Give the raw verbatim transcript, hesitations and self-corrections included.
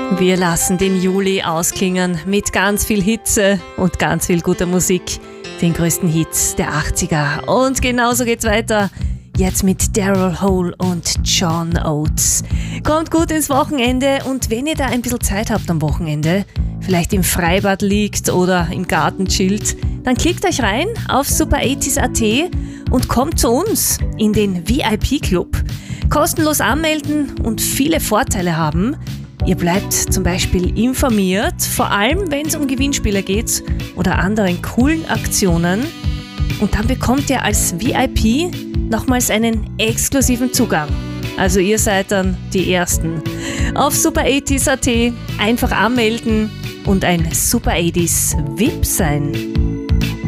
Wir lassen den Juli ausklingen mit ganz viel Hitze und ganz viel guter Musik, den größten Hits der achtziger. Und genauso geht's weiter. Jetzt mit Daryl Hall und John Oates. Kommt gut ins Wochenende und wenn ihr da ein bisschen Zeit habt am Wochenende, vielleicht im Freibad liegt oder im Garten chillt, dann klickt euch rein auf super achtziger Punkt at und kommt zu uns in den V I P-Club. Kostenlos anmelden und viele Vorteile haben. Ihr bleibt zum Beispiel informiert, vor allem wenn es um Gewinnspiele geht oder anderen coolen Aktionen. Und dann bekommt ihr als V I P nochmals einen exklusiven Zugang. Also ihr seid dann die Ersten. Auf super achtziger Punkt at einfach anmelden und ein Super achtziger V I P sein.